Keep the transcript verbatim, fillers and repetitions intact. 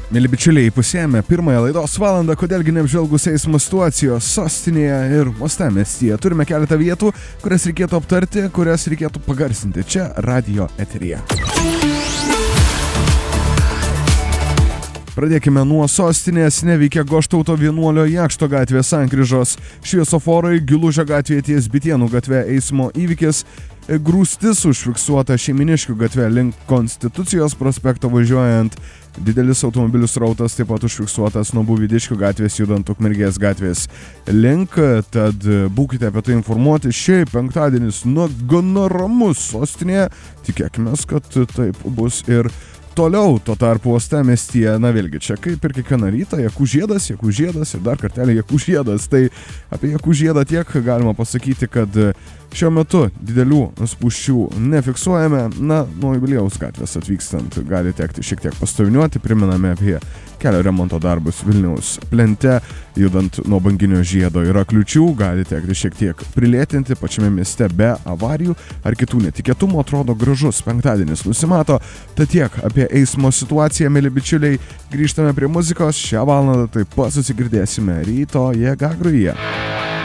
Mėly bičiuliai, įpusėjame pirmąją laidos valandą, kodėlgi neapžvelgus eismo situacijos sostinėje ir uostamiestyje. Turime keletą vietų, kurias reikėtų aptarti, kurias reikėtų pagarsinti čia radio eteryje. Pradėkime nuo sostinės. Neveikia Goštauto vienuolio Jakšto gatvės sankryžos. Šviesoforai Gilužio gatvėje ties Bitėnų gatve eismo įvykis. Grūstis užfiksuota Šeiminiškių gatve link Konstitucijos prospekto važiuojant. Didelis automobilių srautas taip pat užfiksuotas nuo Buvydiškių gatvės judant Ukmergės gatvės link, tad būkite apie tai informuoti. Šiaip penktadienis nu gana ramus sostinėje, tikėkime, kad taip bus ir toliau. Tuo tarpu uostamiestyje, na vėlgi, čia kaip ir kiekvieną rytą, Jakų žiedas, Jakų žiedas ir dar kartelį Jakų žiedas. Tai apie Jakų žiedą tiek galima pasakyti, kad šiuo metu didelių spūsčių nefiksuojame. Na, nuo Jubiliejaus gatvės atvykstant gali tekti šiek tiek pastoviniuoti. Priminame apie kelio remonto darbus Vilniaus plente. Judant nuo Banginio žiedo yra kliūčių, gali tekti šiek tiek prilėtinti pačiame mieste be avarijų ar kitų netikėtumų. Atrodo gražus penktadienis nusimato. Tad tiek apie eismo situaciją, mėly bičiuliai. Grįžtame prie muzikos. Šią valandą taip pat susigirdėsime Ryto Jėga Gruje.